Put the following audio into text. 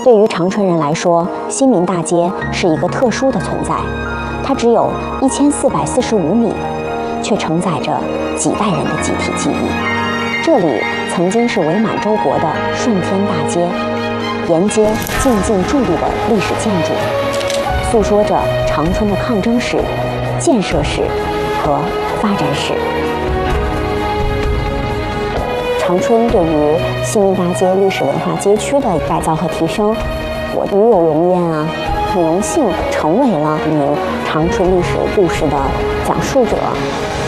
对于长春人来说，新民大街是一个特殊的存在，它只有1445米，却承载着几代人的集体记忆。这里曾经是伪满洲国的顺天大街，沿街静静伫立的历史建筑，诉说着长春的抗争史、建设史和发展史。长春对于新民大街历史文化街区的改造和提升，我与有荣焉啊，很荣幸成为了一名长春历史故事的讲述者。